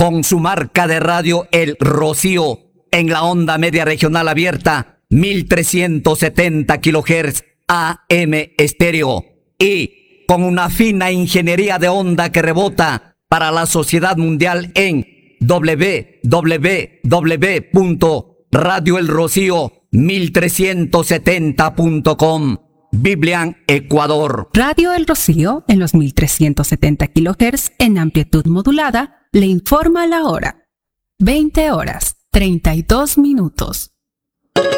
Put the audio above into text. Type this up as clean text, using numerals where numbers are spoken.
con su marca de radio El Rocío en la onda media regional abierta 1370 kHz AM estéreo y con una fina ingeniería de onda que rebota para la sociedad mundial en www.radioelrocío1370.com. Biblian, Ecuador. Radio El Rocío en los 1370 kHz en amplitud modulada le informa la hora. 20 horas, 32 minutos.